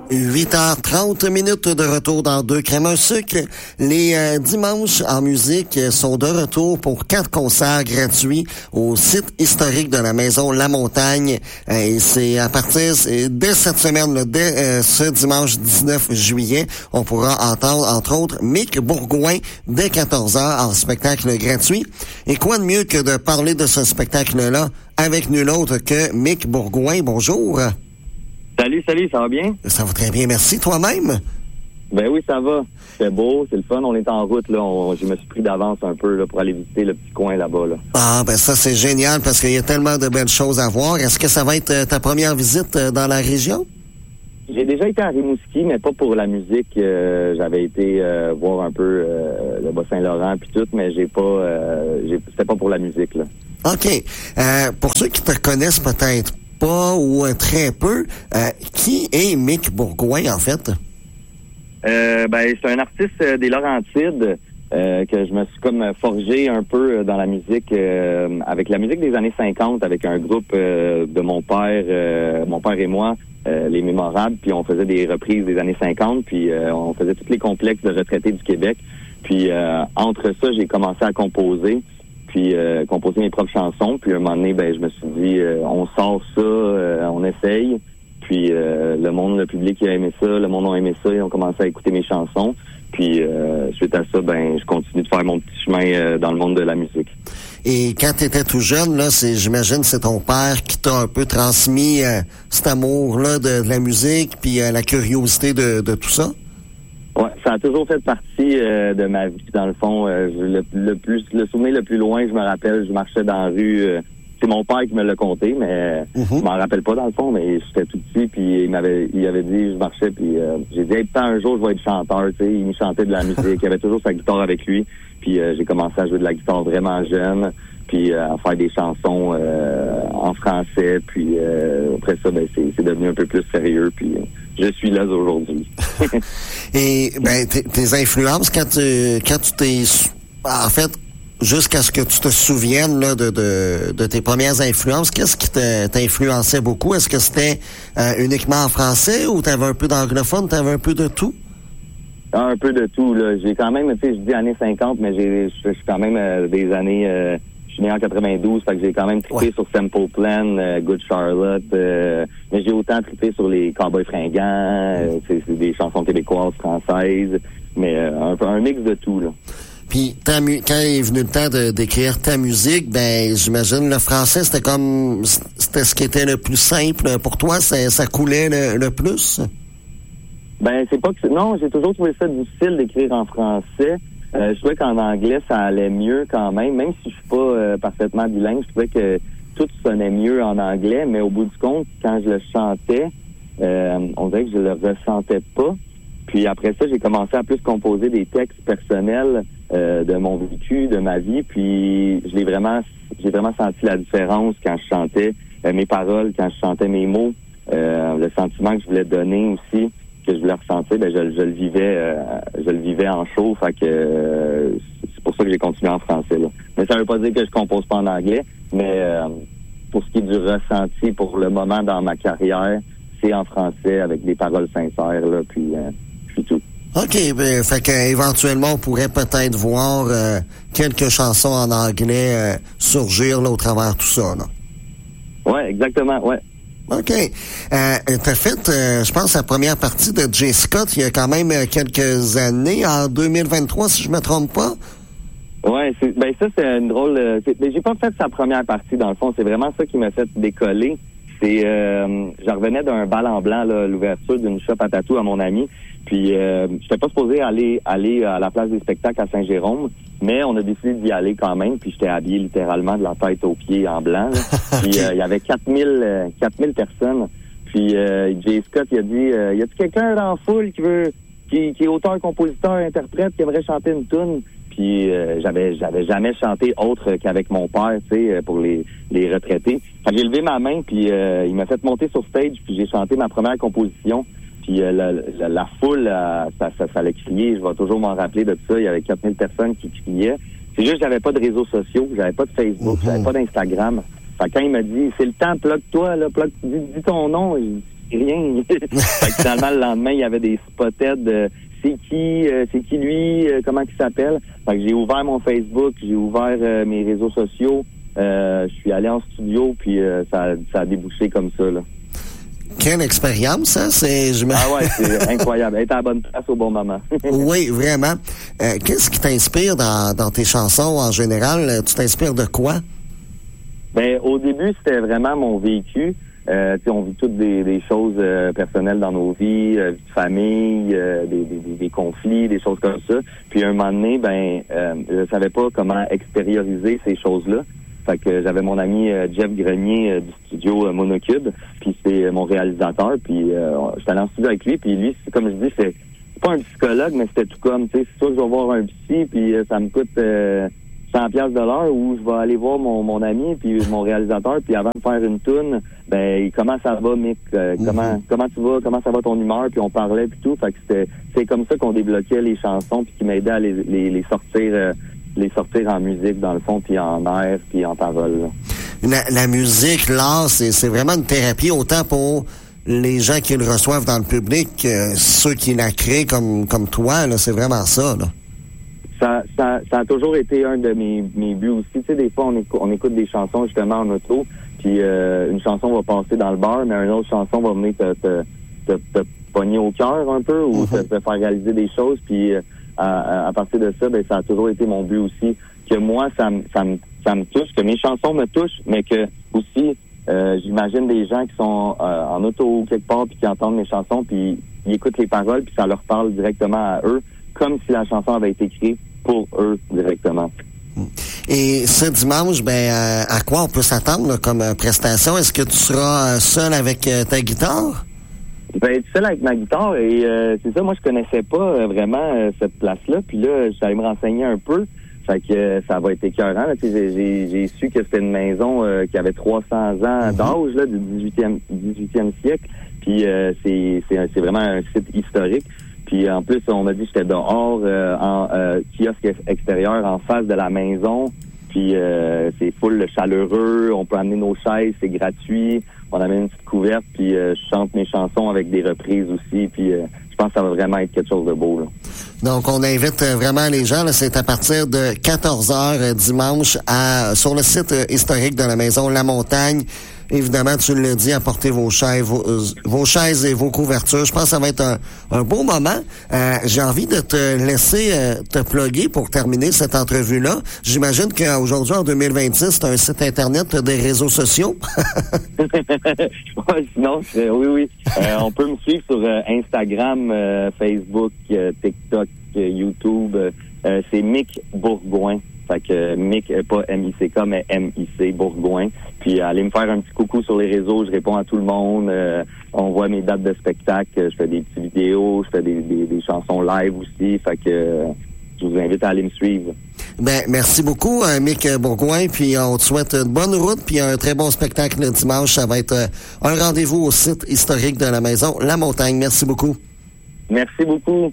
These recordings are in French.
8h30 de retour dans Deux crèmes un sucre. Les dimanches en musique sont de retour pour 4 concerts gratuits au site historique de la Maison La Montagne. Et c'est à partir dès cette semaine, dès ce dimanche 19 juillet, on pourra entendre entre autres Mick Bourgouin dès 14h en spectacle gratuit. Et quoi de mieux que de parler de ce spectacle-là avec nul autre que Mick Bourgouin. Bonjour. Salut, ça va bien? Ça va très bien, merci. Toi-même? Ben oui, ça va. C'est beau, c'est le fun. On est en route, là. Je me suis pris d'avance un peu là, pour aller visiter le petit coin là-bas. Là. Ah, ben ça, c'est génial parce qu'il y a tellement de belles choses à voir. Est-ce que ça va être ta première visite dans la région? J'ai déjà été à Rimouski, mais pas pour la musique. J'avais été voir un peu le Bas-Saint-Laurent puis tout, mais c'était pas pour la musique, là. OK. Pour ceux qui te connaissent peut-être pas ou très peu, qui est Mick Bourgouin, en fait? C'est un artiste des Laurentides que je me suis comme forgé un peu dans la musique, avec la musique des années 50, avec un groupe de mon père et moi, les Mémorables, puis on faisait des reprises des années 50, puis on faisait tous les complexes de retraités du Québec. Puis entre ça, j'ai commencé à composer. Puis composer mes propres chansons. Puis à un moment donné, je me suis dit, on sort ça, on essaye. Puis le public a aimé ça, le monde a aimé ça, ils ont commencé à écouter mes chansons. Puis suite à ça, je continue de faire mon petit chemin dans le monde de la musique. Et quand tu étais tout jeune, là, j'imagine c'est ton père qui t'a un peu transmis cet amour-là de la musique, puis la curiosité de tout ça? Ouais, ça a toujours fait partie de ma vie. Dans le fond, le souvenir le plus loin, je me rappelle, je marchais dans la rue. C'est mon père qui me l'a conté, mais je m'en rappelle pas dans le fond. Mais j'étais tout petit, puis il avait dit, je marchais, puis j'ai dit, un jour je vais être chanteur. Tu sais, il me chantait de la musique, il avait toujours sa guitare avec lui. Puis j'ai commencé à jouer de la guitare vraiment jeune, puis à faire des chansons en français. Puis après ça, c'est devenu un peu plus sérieux. Puis je suis là aujourd'hui. Et tes influences quand tu t'es, en fait, jusqu'à ce que tu te souviennes là de tes premières influences, qu'est-ce qui t'influençait beaucoup? Est-ce que c'était uniquement en français ou t'avais un peu d'anglophone, t'avais un peu de tout? Un peu de tout, là. J'ai quand même, tu sais, je dis années 50, mais je suis quand même des années. Je suis né en 92, fait que j'ai quand même trippé sur Simple Plan, Good Charlotte, mais j'ai autant trippé sur les Cowboys fringants, c'est des chansons québécoises, françaises, mais un mix de tout, là. Puis quand est venu le temps d'écrire ta musique, j'imagine le français c'était ce qui était le plus simple pour toi, ça coulait le plus? C'est pas que non, j'ai toujours trouvé ça difficile d'écrire en français. Je trouvais qu'en anglais, ça allait mieux quand même si je suis pas parfaitement bilingue. Je trouvais que tout sonnait mieux en anglais, mais au bout du compte, quand je le chantais, on dirait que je le ressentais pas. Puis après ça, j'ai commencé à plus composer des textes personnels de mon vécu, de ma vie. Puis j'ai vraiment senti la différence quand je chantais mes paroles, quand je chantais mes mots, le sentiment que je voulais donner aussi, que je voulais ressentir, je le vivais en show, fait que c'est pour ça que j'ai continué en français, là. Mais ça veut pas dire que je compose pas en anglais, mais pour ce qui est du ressenti pour le moment dans ma carrière, c'est en français avec des paroles sincères, là, puis tout. OK, fait qu'éventuellement on pourrait peut-être voir quelques chansons en anglais surgir là au travers de tout ça, là. Ouais, exactement, ouais. OK. T'as fait, je pense, la première partie de Jay Scott il y a quand même quelques années, en 2023, si je me trompe pas. Ouais, ça, c'est une drôle... j'ai pas fait sa première partie, dans le fond. C'est vraiment ça qui m'a fait décoller. Je revenais d'un bal en blanc, là, l'ouverture d'une shop à tatou à mon ami. Puis, j'étais pas supposé aller à la place des spectacles à Saint-Jérôme, mais on a décidé d'y aller quand même. Puis, j'étais habillé littéralement de la tête aux pieds en blanc. Puis, il y avait 4000 personnes. Puis, Jay Scott, il a dit, y a-t-il quelqu'un dans la foule qui est auteur, compositeur, interprète, qui aimerait chanter une toune? Puis j'avais jamais chanté autre qu'avec mon père, tu sais, pour les retraités. Fait que j'ai levé ma main, puis il m'a fait monter sur stage, puis j'ai chanté ma première composition. Puis la foule, ça l'a crié. Je vais toujours m'en rappeler de ça. Il y avait 4000 personnes qui criaient. C'est juste que j'avais pas de réseaux sociaux, j'avais pas de Facebook, j'avais pas d'Instagram. Fait que quand il m'a dit, c'est le temps, plug-toi, là, dis ton nom. rien. Fait que finalement, le lendemain, il y avait des spotted c'est qui lui, comment il s'appelle. Fait que j'ai ouvert mon Facebook, j'ai ouvert mes réseaux sociaux, je suis allé en studio, puis ça a débouché comme ça, là. Quelle expérience, hein? Ah ouais, c'est incroyable. Être à la bonne place au bon moment. Oui, vraiment. Qu'est-ce qui t'inspire dans tes chansons en général? Tu t'inspires de quoi? Ben, au début, c'était vraiment mon vécu. On vit toutes des choses personnelles dans nos vies, de famille, des conflits, des choses comme ça. Puis un moment donné, je savais pas comment extérioriser ces choses-là. Fait que j'avais mon ami Jeff Grenier du studio Monocube, puis c'est mon réalisateur, puis j'étais allé en studio avec lui, puis lui, comme je dis, c'est pas un psychologue, mais c'était tout comme, tu sais, c'est sûr que je vais voir un psy, puis ça me coûte 100$ de l'heure, ou je vais aller voir mon ami, puis mon réalisateur, puis avant de faire une toune, comment ça va, Mick, comment tu vas, comment ça va ton humeur, puis on parlait, puis tout, fait que c'est comme ça qu'on débloquait les chansons, puis qui m'aidait à les sortir en musique, dans le fond, puis en air, puis en parole. La musique, l'art, c'est vraiment une thérapie, autant pour les gens qui le reçoivent dans le public, ceux qui la créent comme toi, là, c'est vraiment ça, là. Ça a toujours été un de mes buts aussi. Tu sais, des fois, on écoute des chansons, justement, en auto, puis une chanson va passer dans le bar, mais une autre chanson va venir te pogner au cœur un peu, ou te faire réaliser des choses, puis à partir de ça, ça a toujours été mon but aussi, que moi, ça me touche, que mes chansons me touchent, mais que aussi, j'imagine des gens qui sont en auto quelque part, puis qui entendent mes chansons, puis ils écoutent les paroles, puis ça leur parle directement à eux, comme si la chanson avait été écrite pour eux directement. Et ce dimanche, à quoi on peut s'attendre là, comme prestation? Est-ce que tu seras seul avec ta guitare? Seul avec ma guitare, et c'est ça, moi je connaissais pas vraiment cette place-là, puis là, j'allais me renseigner un peu, fait que ça va être écœurant. Là, j'ai su que c'était une maison qui avait 300 ans d'âge, là, du 18e siècle, puis c'est vraiment un site historique. Puis en plus, on m'a dit que j'étais dehors, en kiosque extérieur, en face de la maison. Puis c'est full chaleureux, on peut amener nos chaises, c'est gratuit. On amène une petite couverte, puis je chante mes chansons avec des reprises aussi. Puis je pense que ça va vraiment être quelque chose de beau, là. Donc, on invite vraiment les gens, là, c'est à partir de 14h dimanche sur le site historique de la maison La Montagne. Évidemment, tu l'as dit, apportez vos chaises et vos couvertures. Je pense que ça va être un beau moment. J'ai envie de te laisser te plugger pour terminer cette entrevue-là. J'imagine qu'aujourd'hui, en 2026, tu as un site Internet, tu as des réseaux sociaux. Sinon, oui. On peut me suivre sur Instagram, Facebook, TikTok, YouTube. C'est Mick Bourgouin. Fait que Mick, pas M-I-C-K, mais M-I-C, Bourgouin. Puis allez me faire un petit coucou sur les réseaux, je réponds à tout le monde. On voit mes dates de spectacle, je fais des petites vidéos, je fais des chansons live aussi. Fait que je vous invite à aller me suivre. Merci beaucoup, Mick Bourgouin. Puis on te souhaite une bonne route, puis un très bon spectacle le dimanche. Ça va être un rendez-vous au site historique de la maison La Montagne. Merci beaucoup. Merci beaucoup.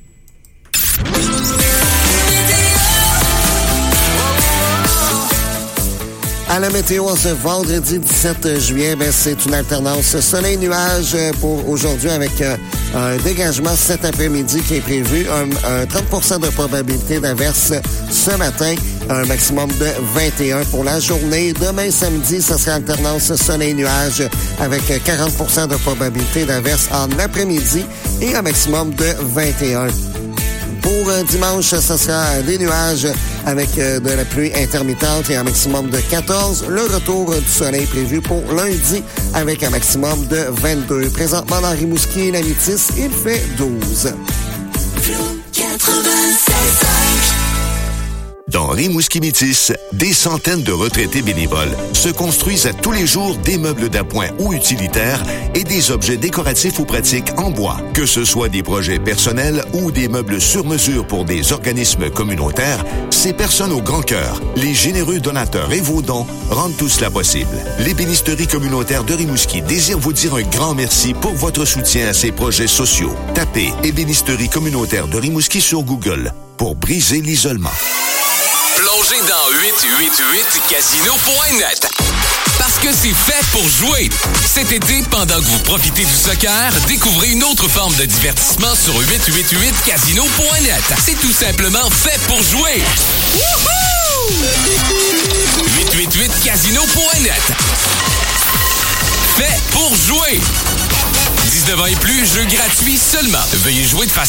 À la météo, ce vendredi 17 juillet, c'est une alternance soleil-nuage pour aujourd'hui avec un dégagement cet après-midi qui est prévu, un 30% de probabilité d'averse ce matin, un maximum de 21 pour la journée. Demain, samedi, ce sera alternance soleil-nuage avec 40% de probabilité d'averse en après-midi et un maximum de 21. Pour dimanche, ce sera des nuages avec de la pluie intermittente et un maximum de 14. Le retour du soleil prévu pour lundi avec un maximum de 22. Présentement dans Rimouski et la Métis, il fait 12. Dans Rimouski-Métis, des centaines de retraités bénévoles se construisent à tous les jours des meubles d'appoint ou utilitaires et des objets décoratifs ou pratiques en bois. Que ce soit des projets personnels ou des meubles sur mesure pour des organismes communautaires, ces personnes au grand cœur, les généreux donateurs et vos dons rendent tout cela possible. L'ébénisterie communautaire de Rimouski désire vous dire un grand merci pour votre soutien à ces projets sociaux. Tapez Ébénisterie communautaire de Rimouski sur Google pour briser l'isolement. Plongez dans 888casino.net. Parce que c'est fait pour jouer. Cet été, pendant que vous profitez du soccer, découvrez une autre forme de divertissement sur 888casino.net. C'est tout simplement fait pour jouer. Wouhou! 888casino.net. Fait pour jouer. 19 ans et plus, jeu gratuit seulement. Veuillez jouer de façon